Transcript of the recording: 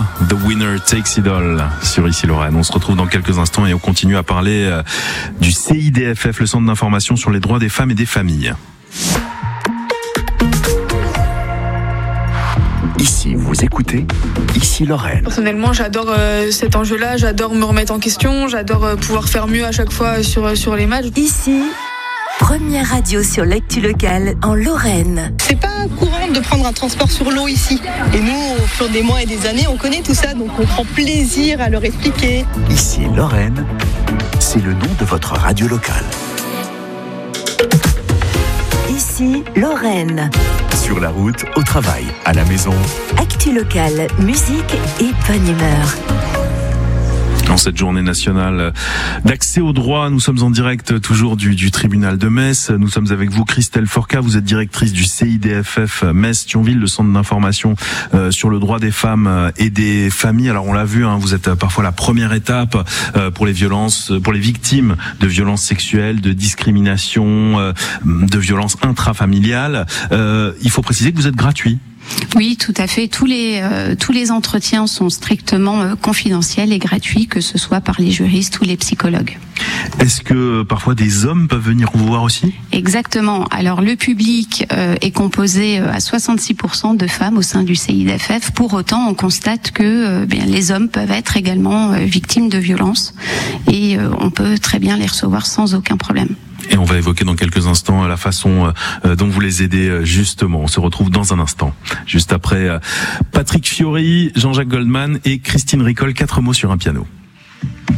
The Winner Takes It All sur Ici Lorraine. On se retrouve dans quelques instants et on continue à parler du CIDFF, le Centre d'information sur les droits des femmes et des familles. Ici, vous écoutez Ici Lorraine. Personnellement, j'adore cet enjeu-là, j'adore me remettre en question, j'adore pouvoir faire mieux à chaque fois sur les matchs. Ici, première radio sur l'actu locale en Lorraine. C'est pas courant de prendre un transport sur l'eau ici. Et nous, au fur des mois et des années, on connaît tout ça, donc on prend plaisir à leur expliquer. Ici Lorraine, c'est le nom de votre radio locale. Ici, Lorraine. Sur la route, au travail, à la maison. Actu locale, musique et bonne humeur. En cette journée nationale d'accès aux droits, nous sommes en direct toujours du tribunal de Metz. Nous sommes avec vous, Christelle Forca. Vous êtes directrice du CIDFF Metz-Thionville, le centre d'information sur le droit des femmes et des familles. Alors on l'a vu, vous êtes parfois la première étape pour les violences, pour les victimes de violences sexuelles, de discrimination, de violences intrafamiliales. Il faut préciser que vous êtes gratuit. Oui, tout à fait. Tous les entretiens sont strictement confidentiels et gratuits, que ce soit par les juristes ou les psychologues. Est-ce que parfois des hommes peuvent venir vous voir aussi ? Exactement. Alors le public est composé à 66% de femmes au sein du CIDFF. Pour autant, on constate que les hommes peuvent être également victimes de violences et on peut très bien les recevoir sans aucun problème. Et on va évoquer dans quelques instants la façon dont vous les aidez justement. On se retrouve dans un instant. Juste après Patrick Fiori, Jean-Jacques Goldman et Christine Ricol. 4 mots sur un piano.